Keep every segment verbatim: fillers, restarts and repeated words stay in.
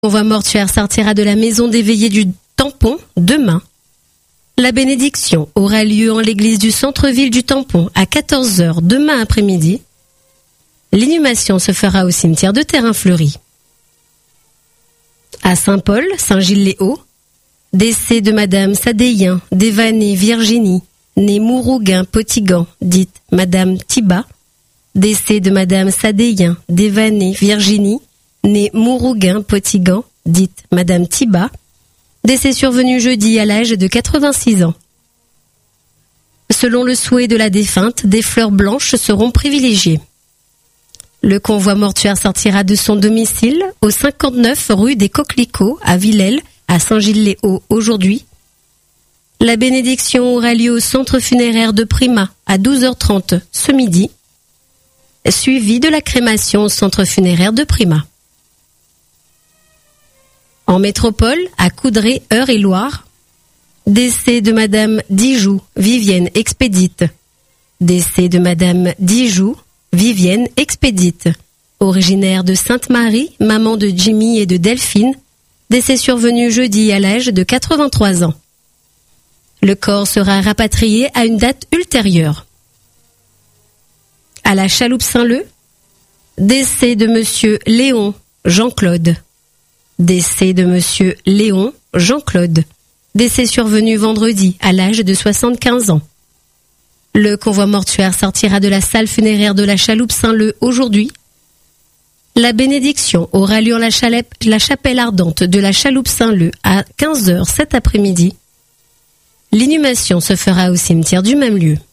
Le convoi mortuaire sortira de la maison des veillées du Tampon demain. La bénédiction aura lieu en l'église du centre-ville du Tampon à quatorze heures demain après-midi. L'inhumation se fera au cimetière de Terrain-Fleuri. À Saint-Paul, Saint-Gilles-les-Hauts, décès de Madame Sadéien, Dévanée Virginie, née Mourouguin-Potigan, dite Madame Thiba. Décès de Madame Sadéien, Dévanée Virginie, née Mourouguin-Potigan, dite Madame Thiba. Décès survenu jeudi à l'âge de quatre-vingt-six ans. Selon le souhait de la défunte, des fleurs blanches seront privilégiées. Le convoi mortuaire sortira de son domicile au cinquante-neuf rue des Coquelicots à Villèle, à Saint-Gilles-les-Hauts aujourd'hui. La bénédiction aura lieu au centre funéraire de Prima à douze heures trente ce midi, suivi de la crémation au centre funéraire de Prima. En métropole, à Coudray, Eure-et-Loir, décès de Madame Dijoux, Vivienne Expédite. Décès de Madame Dijoux, Vivienne Expédite. Originaire de Sainte-Marie, maman de Jimmy et de Delphine. Décès survenu jeudi à l'âge de quatre-vingt-trois ans. Le corps sera rapatrié à une date ultérieure. À la Chaloupe Saint-Leu, décès de Monsieur Léon Jean-Claude. Décès de Monsieur Léon Jean-Claude. Décès survenu vendredi à l'âge de soixante-quinze ans. Le convoi mortuaire sortira de la salle funéraire de la Chaloupe Saint-Leu aujourd'hui. La bénédiction aura lieu en la, chalep, la chapelle ardente de la Chaloupe Saint-Leu à quinze heures cet après-midi. L'inhumation se fera au cimetière du même lieu.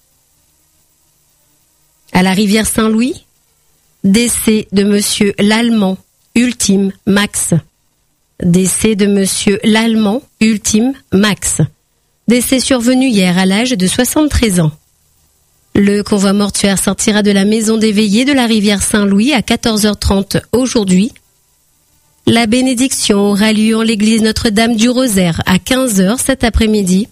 À la rivière Saint-Louis, décès de Monsieur l'Allemand Ultime Max. Décès de Monsieur l'Allemand Ultime Max. Décès survenu hier à l'âge de soixante-treize ans. Le convoi mortuaire sortira de la maison des veillées de la rivière Saint-Louis à quatorze heures trente aujourd'hui. La bénédiction aura lieu en l'église Notre-Dame du Rosaire à quinze heures cet après-midi.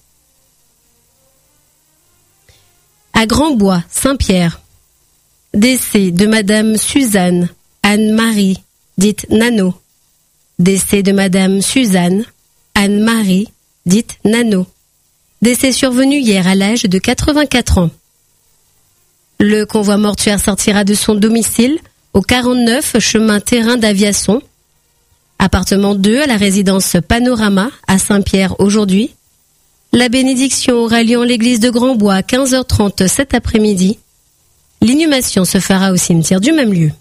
À Grand-Bois, Saint-Pierre, décès de Madame Suzanne Anne-Marie, dite Nano. Décès de Madame Suzanne Anne-Marie, dite Nano. Décès survenu hier à l'âge de quatre-vingt-quatre ans. Le convoi mortuaire sortira de son domicile au quarante-neuf chemin Terrain d'Aviation, appartement deux à la résidence Panorama à Saint-Pierre aujourd'hui. La bénédiction aura lieu en l'église de Grand-Bois à quinze heures trente cet après-midi. L'inhumation se fera au cimetière du même lieu.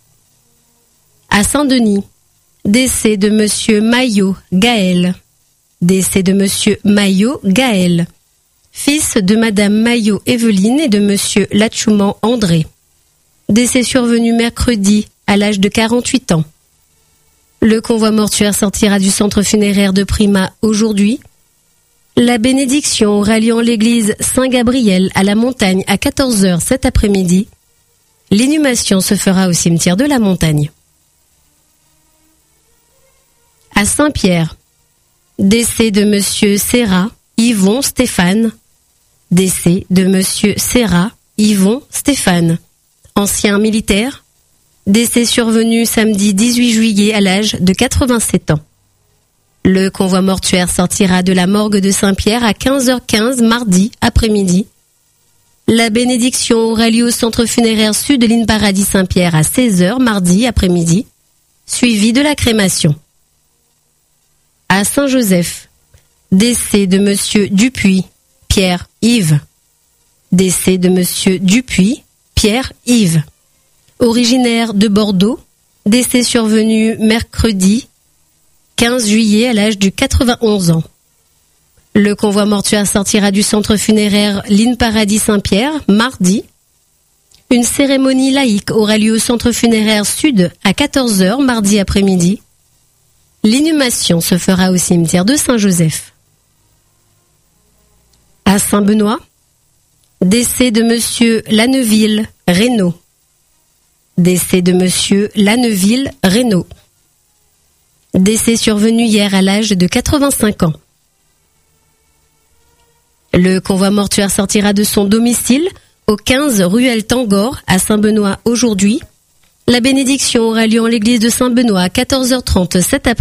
À Saint-Denis, décès de Monsieur Maillot Gaël. Décès de Monsieur Maillot Gaël, fils de Madame Maillot Evelyne et de Monsieur Lachouman André. Décès survenu mercredi à l'âge de quarante-huit ans. Le convoi mortuaire sortira du centre funéraire de Prima aujourd'hui. La bénédiction aura lieu en l'église Saint-Gabriel à la Montagne à quatorze heures cet après-midi. L'inhumation se fera au cimetière de la Montagne. À Saint-Pierre, décès de Monsieur Serra, Yvon Stéphane. Décès de Monsieur Serra, Yvon Stéphane, ancien militaire. Décès survenu samedi dix-huit juillet à l'âge de quatre-vingt-sept ans. Le convoi mortuaire sortira de la morgue de Saint-Pierre à quinze heures quinze mardi après-midi. La bénédiction aura lieu au centre funéraire sud de l'Île Paradis Saint-Pierre à seize heures mardi après-midi, suivi de la crémation. À Saint-Joseph, décès de Monsieur Dupuis, Pierre-Yves. Décès de Monsieur Dupuis, Pierre-Yves. Originaire de Bordeaux, décès survenu mercredi quinze juillet à l'âge de quatre-vingt-onze ans. Le convoi mortuaire sortira du centre funéraire l'Île Paradis Saint-Pierre mardi. Une cérémonie laïque aura lieu au centre funéraire sud à quatorze heures mardi après-midi. L'inhumation se fera au cimetière de Saint-Joseph. À Saint-Benoît, décès de Monsieur Lanneville Reynaud. Décès de Monsieur Lanneville Reynaud. Décès survenu hier à l'âge de quatre-vingt-cinq ans. Le convoi mortuaire sortira de son domicile au quinze ruelle Tangor à Saint-Benoît aujourd'hui. La bénédiction aura lieu en l'église de Saint-Benoît à quatorze heures trente cet après-midi.